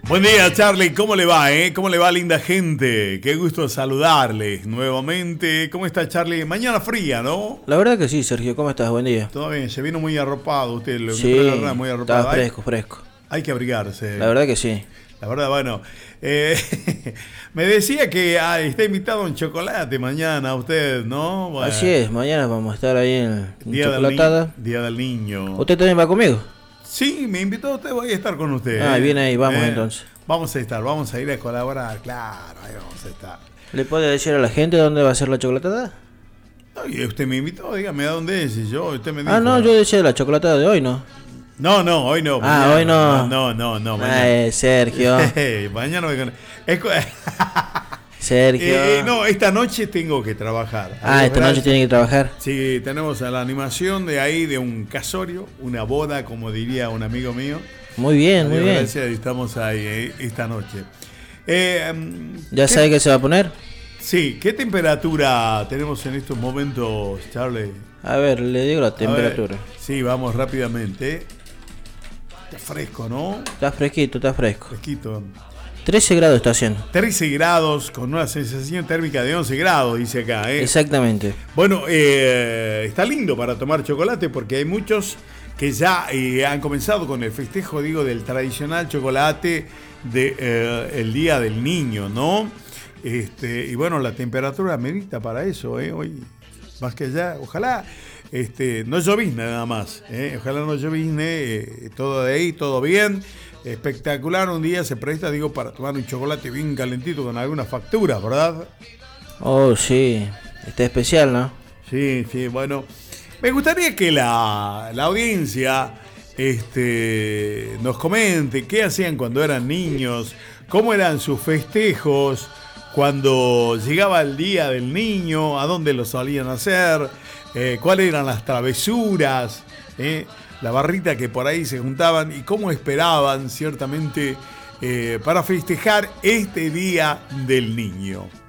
Buen día, Charlie. ¿Cómo le va, ¿Cómo le va, linda gente? Qué gusto saludarles nuevamente. ¿Cómo está, Charlie? Mañana fría, ¿no? La verdad que sí, Sergio. ¿Cómo estás? Buen día. Todo bien. Se vino muy arropado. Usted lo Sí, encontró, la verdad, muy arropado. estaba fresco, fresco. Hay que abrigarse. La verdad que sí. La verdad, bueno. Me decía que está invitado a un chocolate mañana usted, ¿no? Bueno, Así es, mañana vamos a estar ahí en Día Chocolatada. Día del Niño. ¿Usted también va conmigo? Sí, me invitó usted, voy a estar con usted. Ah, viene ahí, vamos entonces. Vamos a ir a colaborar, claro, ahí vamos a estar. ¿Le puede decir a la gente dónde va a ser la chocolatada? Oye, usted me invitó, dígame a dónde es. Y usted me dijo. Ah, no, yo decía la chocolatada de hoy, ¿no? No, hoy no. Ah, mañana. hoy no. No, mañana. Sergio. Mañana voy con... Sergio. No, esta noche tengo que trabajar. Esta noche tiene que trabajar. Sí, tenemos la animación de ahí de un casorio, una boda, como diría un amigo mío. Muy bien, muy bien. Gracias, estamos ahí esta noche. ¿Ya sabe qué se va a poner? Sí, ¿qué temperatura tenemos en estos momentos, Charlie? A ver, le digo la temperatura. Sí, vamos rápidamente. Está fresco, ¿no? Está fresquito, está fresco. Fresquito. 13 grados está haciendo. 13 grados con una sensación térmica de 11 grados, dice acá. Exactamente. Bueno, está lindo para tomar chocolate porque hay muchos que ya han comenzado con el festejo, digo, del tradicional chocolate el Día del Niño, ¿no? Y bueno, la temperatura medita para eso, hoy más que allá. Ojalá no llovizne nada más, ojalá no llovizne, todo de ahí, todo bien. Espectacular, un día se presta, digo, para tomar un chocolate bien calentito con alguna factura, ¿verdad? Oh, sí, está especial, ¿no? Sí, bueno. Me gustaría que la audiencia nos comente qué hacían cuando eran niños, cómo eran sus festejos, cuando llegaba el Día del Niño, a dónde lo solían hacer, cuáles eran las travesuras, la barrita que por ahí se juntaban y cómo esperaban ciertamente para festejar este Día del Niño.